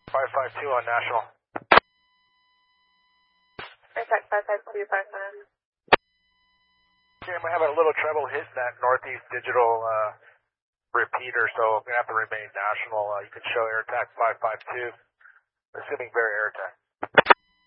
552 on National. AirTac 55255. Okay, I might have a little trouble hitting that Northeast digital repeater, so I'm going to have to remain National. You can show AirTac 552, assuming very AirTac.